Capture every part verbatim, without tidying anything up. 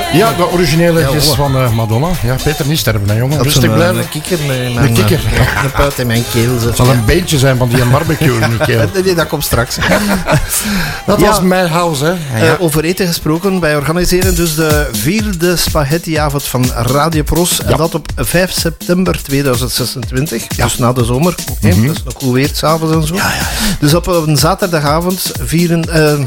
Ja, de originele Ja, is hoor. van uh, Madonna. Ja, Peter, niet sterven, hè, jongen. Dat Rustig is een, blijven. een kikker met mijn, Een kikker. uh, een puit in mijn keel. Zo. Het zal een beentje zijn van die barbecue in je keel. Nee, nee, dat komt straks. Dat Ja. was mijn house, hè. Uh, over eten gesproken, wij organiseren dus de vierde spaghettiavond van Radio Pros. En Ja. dat op vijf september tweeduizend zesentwintig, Ja. dus na de zomer. Okay, Mhm. dat is nog goed weer, s'avonds en zo. Ja, ja, ja. Dus op een zaterdagavond, vieren, uh,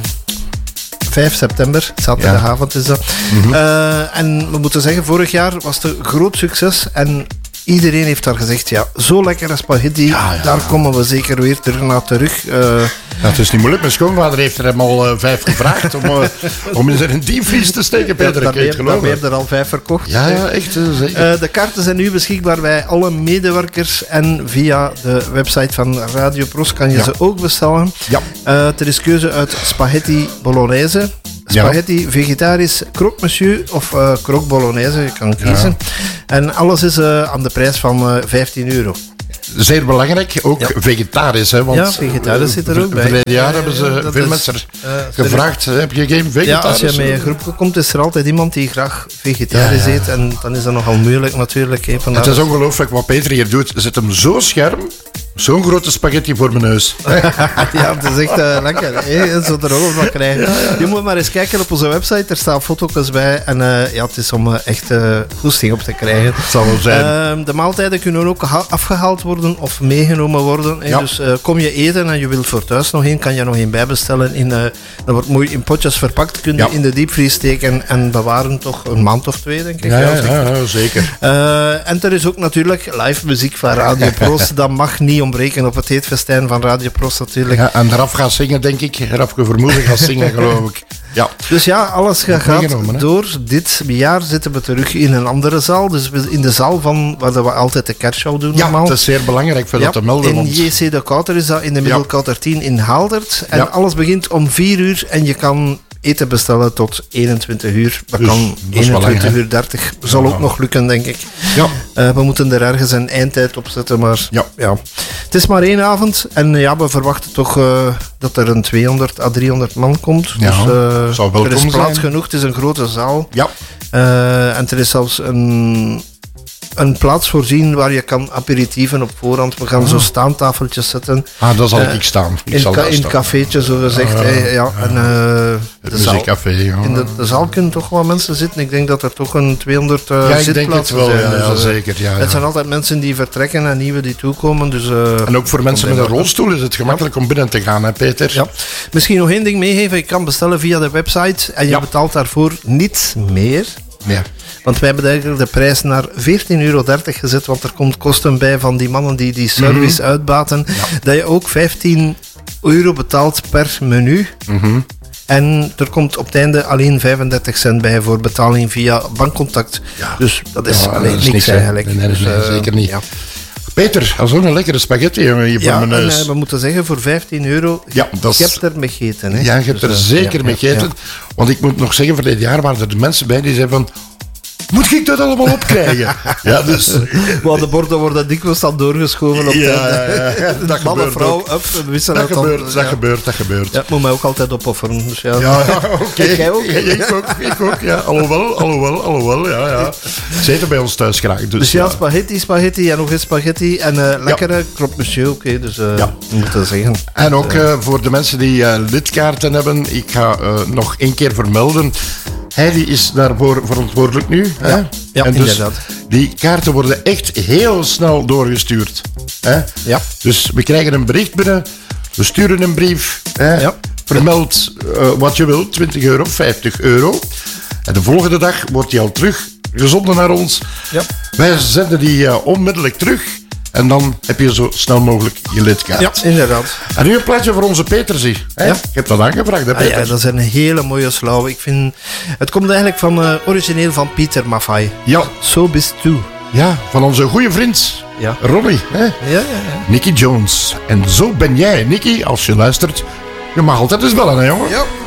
vijf september, zaterdagavond is dat. Mhm. Uh, en we moeten zeggen, vorig jaar was het een groot succes. En iedereen heeft daar gezegd, ja, zo lekkere spaghetti, Ja, ja. daar komen we zeker weer terug naar terug. Uh, Ja, het is niet moeilijk. Mijn schoonvader heeft er hem al uh, vijf gevraagd om, uh, om in zijn diepvries te steken, Peter. daar Ik weet het ben je geloven. er al vijf verkocht. Ja, ja, echt. Uh, zeker. Uh, de kaarten zijn nu beschikbaar bij alle medewerkers en via de website van Radio Pros kan je Ja. ze ook bestellen. Ja. Uh, er is keuze uit spaghetti bolognese, spaghetti vegetarisch, croque monsieur of uh, croque bolognese, je kan kiezen. Ja. En alles is uh, aan de prijs van uh, vijftien euro. Zeer belangrijk, ook Ja. vegetarisch. Hè, want Ja, vegetarisch zit er ook bij. Verleden jaar Ja, hebben ja, ze dat veel is, mensen uh, gevraagd, heb je geen Ja, vegetarisch? als je met een groep komt, is er altijd iemand die graag vegetarisch Ja, ja. eet. En dan is dat nogal moeilijk natuurlijk. Hè, Het is ongelooflijk wat Peter hier doet. Zet hem zo scherp, zo'n grote spaghetti voor mijn neus. Ja, het is echt uh, lekker. Hè? Zo er ook van krijgen. Ja, ja. Je moet maar eens kijken op onze website. Er staan foto's bij. En uh, ja, het is om uh, echt uh, goesting op te krijgen. Het zal wel zijn. Uh, de maaltijden kunnen ook ha- afgehaald worden of meegenomen worden. Hè? Ja. Dus uh, kom je eten en je wilt voor thuis nog één, kan je nog één bijbestellen. In, uh, dat wordt mooi in potjes verpakt. Kun je Ja. in de diepvries steken en bewaren toch een maand of twee, denk ik. Ja, ja, als ik- ja, ja, zeker. Uh, en er is ook natuurlijk live muziek van Radio Pros. Dat mag niet ontbreken op het eetfestijn van Radio Pros natuurlijk. Ja, en eraf gaan zingen, denk ik. Rafke vermoeden gaat zingen, geloof ik. Ja. Dus ja, alles gaat meegenomen, hè? door. Dit jaar zitten we terug in een andere zaal. Dus we- in de zaal van waar we altijd de kerstshow doen Ja, normaal. dat is zeer belangrijk voor dat te melden. In Want J C de Kouter is dat in de Middelkouter tien in Haaldert. En Ja. alles begint om vier uur en je kan eten bestellen tot eenentwintig uur. Dat Dus, kan dat is wel lang, eenentwintig hè? uur dertig. Zal Ja. ook nog lukken, denk ik. ja, Uh, we moeten er ergens een eindtijd op zetten, maar Ja. het is maar één avond. En uh, ja, we verwachten toch uh, dat er een tweehonderd à driehonderd man komt. Ja, dus uh, zou welkom er is plaats zijn. genoeg, het is een grote zaal. ja. Uh, en er is zelfs een, een plaats voorzien waar je kan aperitieven op voorhand. We gaan Oh. zo staantafeltjes zetten. Ah, daar zal Uh, ik staan. Ik In, zal ka- daar in het staan. cafeetje, zo gezegd. Ah, hè, ja. En, uh, Het de zaal, muziekcafé, ja. in de, de zaal kunnen toch wel mensen zitten. Ik denk dat er toch een tweehonderd uh, Ja, ik denk het zitplaatsen wel. zijn. Ja, Dus, ja, uh, zeker. Ja, ja. Het zijn altijd mensen die vertrekken en nieuwe die toekomen. Dus, uh, En ook voor mensen met een binnen. rolstoel is het gemakkelijk om binnen te gaan, hè, Peter? Ja. Misschien nog één ding meegeven. Ik kan bestellen via de website en je Ja. betaalt daarvoor niets meer. Ja. Want wij hebben eigenlijk de prijs naar veertien euro dertig gezet, want er komt kosten bij van die mannen die die service uitbaten. Dat je ook vijftien euro betaalt per menu. Mhm. En er komt op het einde alleen vijfendertig cent bij voor betaling via bankcontact. Ja. Dus dat is, Ja, alleen dat is niks niks, hè. eigenlijk. Nee, nee, Dus, nee, eh, zeker niet. Ja, Peter, dat is ook een lekkere spaghetti jongen, hier voor ja mijn en neus. eh, we moeten zeggen, voor vijftien euro, Ja, dat je is- hebt er mee gegeten. Hè? Ja, je hebt Dus, er eh, zeker ja, mee ja, gegeten. Want ik moet nog zeggen, verleden jaar waren er de mensen bij die zeiden van... Moet ik dat allemaal opkrijgen? Ja, dus... ja. Maar de borden worden dikwijls dan doorgeschoven op Ja, de ja, ja, dat man gebeurt en vrouw, ook. up, we wisselen Dat het dan. gebeurt, dat Ja. gebeurt, dat gebeurt. Ja, het moet mij ook altijd opofferen. Dus ja. Ja, ja, oké. Jij ook? Ja, ik ook, ik ook, ja. Alhoewel, alhoewel, alhoewel, ja, ja. Ze eten bij ons thuis graag, dus, Dus ja, ja. spaghetti, spaghetti en nog eens spaghetti. En uh, lekkere croque monsieur, oké. Okay, dus uh, Ja. we moeten zeggen. En ook uh, voor de mensen die uh, lidkaarten hebben, ik ga uh, nog één keer vermelden. Heidi is daarvoor verantwoordelijk nu. Hè? Ja, ja, en dus inderdaad. die kaarten worden echt heel snel doorgestuurd. Hè? Ja. Dus we krijgen een bericht binnen, we sturen een brief. Hè? Ja. Vermeld uh, wat je wilt, twintig euro, vijftig euro. En de volgende dag wordt die al terug gezonden naar ons. Ja. Wij zenden die uh, onmiddellijk terug. En dan heb je zo snel mogelijk je lidkaart. Ja, inderdaad. En nu een plaatje voor onze Petersie. Hè? Ja. Ik heb dat aangevraagd, hè, Ah, Peter? ja, dat is een hele mooie slauw. Ik vind, het komt eigenlijk van uh, origineel van Pieter Maffay. Ja. So bist du. Ja, van onze goede vriend, Ja. Ronnie. Hè? Ja, ja, ja. Nicky Jones. En zo ben jij, Nicky, als je luistert. Je mag altijd eens bellen, hè, jongen? Ja.